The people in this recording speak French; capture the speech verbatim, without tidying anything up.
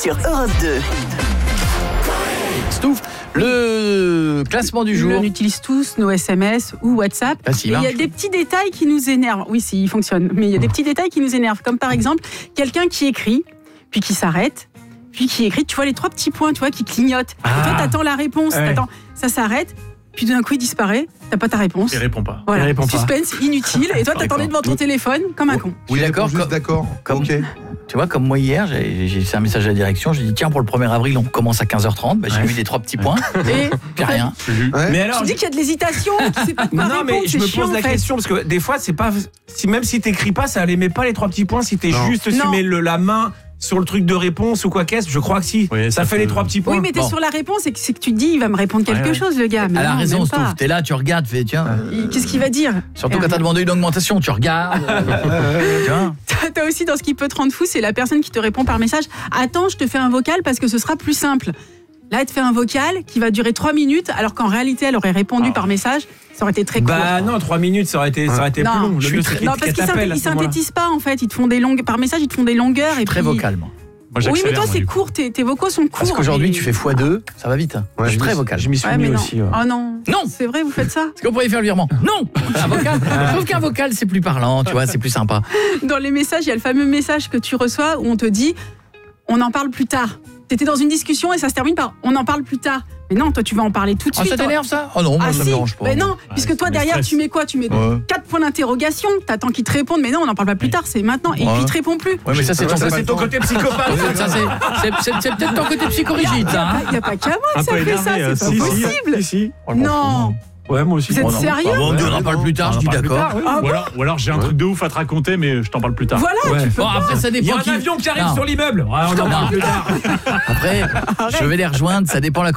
sur Europe deux. Stouff, le classement du jour. On utilise tous nos S M S ou WhatsApp. Ah, si, et il y a des petits détails qui nous énervent. Oui, si, il fonctionne. Mais il y a des petits détails qui nous énervent. Comme par exemple, quelqu'un qui écrit, puis qui s'arrête, puis qui écrit. Tu vois les trois petits points, tu vois, qui clignotent. Ah. Et toi, t'attends la réponse. Ouais. T'attends, ça s'arrête. Puis d'un coup, il disparaît. T'as pas ta réponse. Il répond pas. Voilà. Il répond pas. Suspense inutile. Et toi, t'attendais devant ton téléphone comme un con. Oui, d'accord. Juste Comme, d'accord. comme- Ok. tu vois, comme moi hier, j'ai, j'ai fait un message à la direction. J'ai dit, tiens, pour le premier avril, on commence à quinze heures trente. Bah, j'ai Ouais. mis les trois petits points. Et Puis rien. Ouais. Mais alors, tu dis qu'il y a de l'hésitation, tu sais pas quoi non, répondre, mais je c'est me chiant, pose la en fait. question parce que des fois, c'est pas si même si t'écris pas, ça les met pas les trois petits points. Si t'es Non. juste si Non. tu mets le, la main sur le truc de réponse ou quoi qu'est-ce, je crois que si. Oui, ça, ça fait peut- les trois petits points. Oui, mais t'es Bon. sur la réponse et que c'est que tu te dis, il va me répondre quelque Ouais, ouais. chose, le gars. Mais Elle a non, raison, même pas. Stouff. T'es là, tu regardes, fais, tiens. Il- Qu'est-ce qu'il va dire? Surtout Et quand t'as rien. demandé une augmentation, tu regardes. Tu vois. T'as aussi dans ce qui peut te rendre fou, c'est la personne qui te répond par message. Attends, je te fais un vocal parce que ce sera plus simple. Là, elle te fait un vocal qui va durer trois minutes, alors qu'en réalité, elle aurait répondu Ah. par message. Ça aurait été très court. Bah non, trois minutes, ça aurait été, ça aurait été Non, plus long. je Le suis mieux, très- c'est non, qu'ils parce qu'ils t'appellent à synth- ils ce moment-là. synthétisent pas en fait. Ils te font des longues par message, ils te font des longueurs et Très puis. vocal, moi. Moi, Oui, mais j'accélère, toi moi, c'est du coup. court, tes, tes vocaux sont courts. Parce qu'aujourd'hui, mais- tu fais fois deux, ça va vite. Ouais, je suis je très me- vocal. Je m'y suis Ouais, mis mais non. aussi. ouais. Oh non. Non. C'est vrai, vous faites ça. Est-ce qu'on pourrait faire le virement? Non. Un vocal. Je trouve qu'un vocal, c'est plus parlant, tu vois, c'est plus sympa. Dans les messages, il y a le fameux message que tu reçois où on te dit on en parle plus tard. T'étais dans une discussion et ça se termine par on en parle plus tard. Mais non, toi tu vas en parler tout de Ah, suite. ça t'énerve ça? Oh non, moi Ah ça si, me dérange pas. mais non, puisque ça toi me derrière stresse. tu mets quoi? Tu mets Ouais. quatre points d'interrogation, t'attends qu'ils te répondent, mais non, on n'en parle pas plus Oui. tard, c'est maintenant. Et Ouais. puis ils te répondent plus. Ouais, mais ça c'est ton Ça, côté. c'est ton côté psychopathe. Ouais, ça, c'est, c'est, c'est, c'est peut-être ton côté psychorigide, ça. hein. Il n'y a pas qu'à moi que Un ça peu fait énervé, ça, euh, c'est pas si, si, possible. si, si. Oh, je m'en fous, Non, moi. Ouais, moi aussi. vous êtes Oh, non. sérieux? Ah bon, on en parle plus tard, je dis On en parle plus d'accord. tard, oui. Ah ou, alors, ou alors j'ai un truc de ouf à te raconter, mais je t'en parle plus tard. Voilà, Ouais. tu peux Bon, pas. après, ça Il y dépend a un qui. avion qui arrive Non. sur l'immeuble. Ouais, on en Non. parle plus tard. Après, je vais les rejoindre, ça dépend la